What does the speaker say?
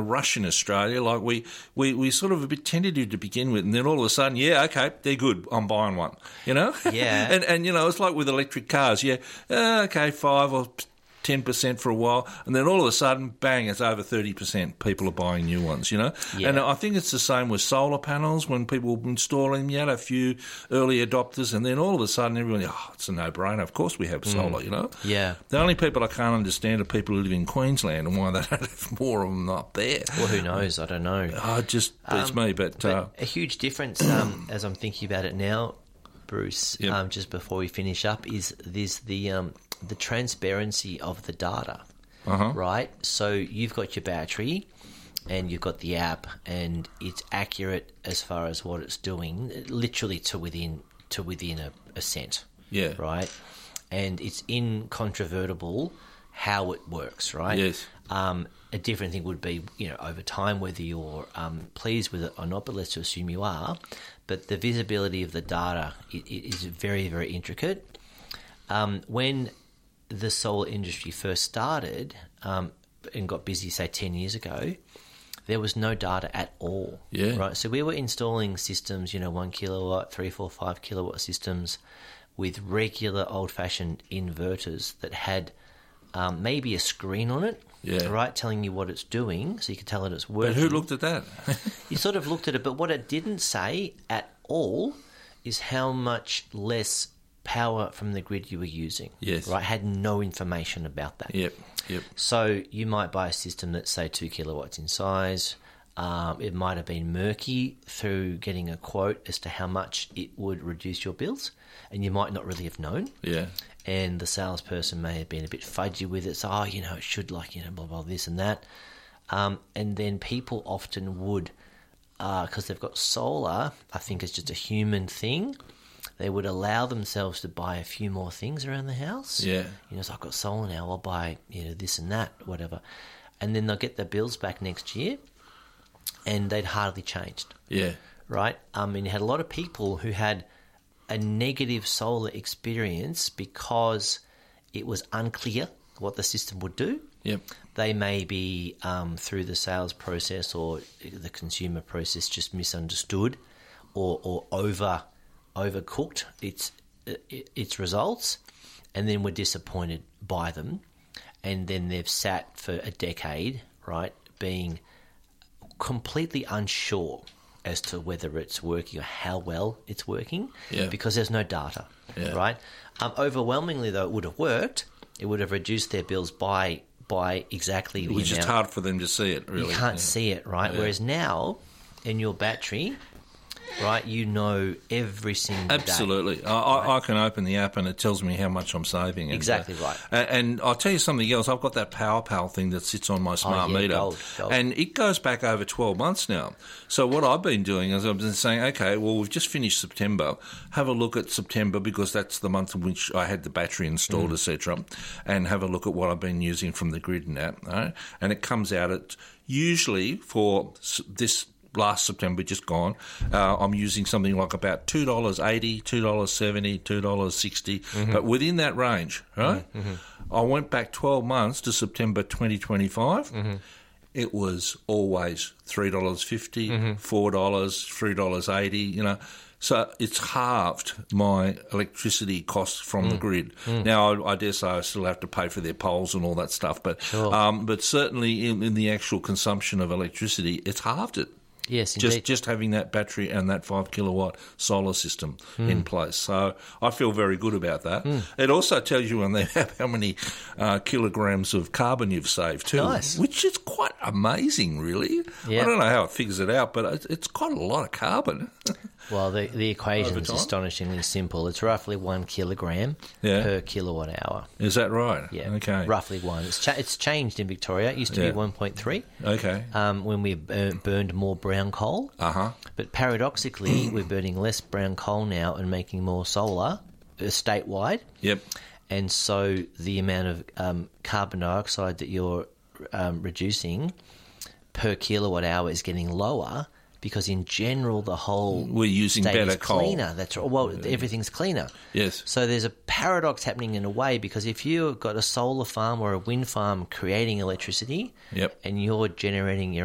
rush in Australia. Like we sort of a bit tentative to begin with, and then all of a sudden, yeah, okay, they're good. I'm buying one. Yeah. and it's like with electric cars. Yeah, okay, 5 or 10% for a while, and then all of a sudden, bang, it's over 30%. People are buying new ones, Yeah. And I think it's the same with solar panels. When people were installing them, you had a few early adopters, and then all of a sudden, everyone, it's a no-brainer. Of course we have solar, Yeah. The only people I can't understand are people who live in Queensland and why they don't have more of them up there. Well, who knows? I don't know. It's me, but a huge difference, as I'm thinking about it now, Bruce, Yep. just before we finish up, is the transparency of the data, right? So you've got your battery and you've got the app, and it's accurate as far as what it's doing, literally to within a cent. Yeah. Right? And it's incontrovertible how it works, right? Yes. A different thing would be, over time, whether you're pleased with it or not, but let's assume you are. But the visibility of the data it is very, very intricate. When the solar industry first started and got busy, say, 10 years ago, there was no data at all. Yeah. Right? So we were installing systems, 1 kilowatt, 3, 4, 5 kilowatt systems with regular old-fashioned inverters that had maybe a screen on it, right, telling you what it's doing, so you could tell that it's working. But who looked at that? You sort of looked at it, but what it didn't say at all is how much less power from the grid you were using. Yes. Right? Had no information about that. Yep. So you might buy a system that's, say, 2 kilowatts in size. It might have been murky through getting a quote as to how much it would reduce your bills, and you might not really have known. Yeah. And the salesperson may have been a bit fudgy with it. So, it should blah, blah, this and that. And then people often would, because they've got solar, I think it's just a human thing, they would allow themselves to buy a few more things around the house. Yeah. So I've got solar now, I'll buy, this and that, whatever. And then they'll get their bills back next year, and they'd hardly changed. Yeah. Right? You had a lot of people who had a negative solar experience because it was unclear what the system would do. Yep. They may be, through the sales process or the consumer process, just misunderstood or overcooked its results, and then were disappointed by them, and then they've sat for a decade, right, being completely unsure as to whether it's working or how well it's working, because there's no data, right? Overwhelmingly, though, it would have worked. It would have reduced their bills by exactly the amount. It was just hard for them to see it, really. You can't see it, right? Yeah. Whereas now, in your battery, right, every single Absolutely. day. I can open the app and it tells me how much I'm saving. Exactly right. And I'll tell you something else. I've got that PowerPal thing that sits on my smart meter. Gold. And it goes back over 12 months now. So what I've been doing is I've been saying, okay, well, we've just finished September. Have a look at September because that's the month in which I had the battery installed, etc. And have a look at what I've been using from the grid and that. Right? And it comes out at usually for this last September just gone, I'm using something like about $2.80, $2.70, $2.60, but within that range, right? I went back 12 months to September 2025. It was always $3.50, $4, $3.80, So it's halved my electricity costs from the grid. Now, I dare say I still have to pay for their poles and all that stuff, but but certainly in the actual consumption of electricity, it's halved it. Yes, indeed. Just having that battery and that 5 kilowatt solar system in place. So I feel very good about that. It also tells you on the app how many kilograms of carbon you've saved too, which is quite amazing, really. Yep. I don't know how it figures it out, but it's quite a lot of carbon. Well, the equation is astonishingly simple. It's roughly 1 kilogram per kilowatt hour. Is that right? Yeah. Okay. Roughly 1. It's changed in Victoria. It used to be 1.3. Okay. When we burned more brown coal. But paradoxically, we're burning less brown coal now and making more solar statewide. Yep. And so the amount of carbon dioxide that you're reducing per kilowatt hour is getting lower. Because in general, the whole we're using better coal. Cleaner. That's right. Well, everything's cleaner. Yes. So there's a paradox happening in a way because if you've got a solar farm or a wind farm creating electricity, and you're generating your